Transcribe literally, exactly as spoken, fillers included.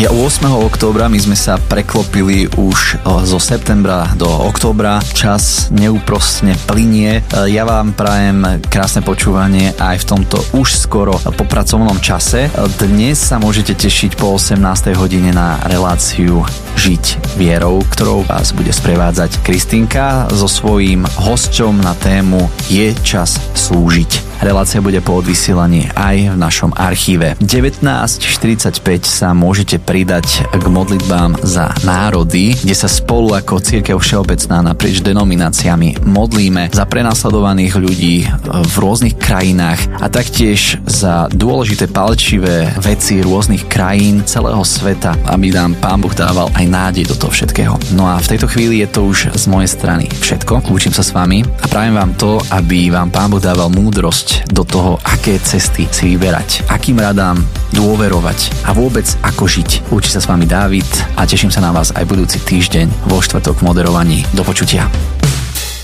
Je ôsmeho októbra, my sme sa preklopili už zo septembra do októbra. Čas neúprosne plynie. Ja vám prajem krásne počúvanie aj v tomto už skoro po pracovnom čase. Dnes sa môžete tešiť po osemnástej hodine na reláciu Žiť vierou, ktorou vás bude sprevádzať Kristýnka so svojím hosťom na tému Je čas slúžiť. Relácia bude po odvysielaní aj v našom archíve. devätnásť štyridsaťpäť sa môžete pridať k modlitbám za národy, kde sa spolu ako cirkev všeobecná naprieč denomináciami modlíme za prenasledovaných ľudí v rôznych krajinách a taktiež za dôležité palčivé veci rôznych krajín celého sveta, aby nám Pán Boh dával aj nádej do toho všetkého. No a v tejto chvíli je to už z mojej strany všetko. Lúčim sa s vami a prajem vám to, aby vám Pán Boh dával múdrosť do toho, aké cesty si vyberať, akým radám dôverovať a vôbec ako žiť. Učí sa s vami Dávid a teším sa na vás aj budúci týždeň vo štvrtok v moderovaní. Do počutia.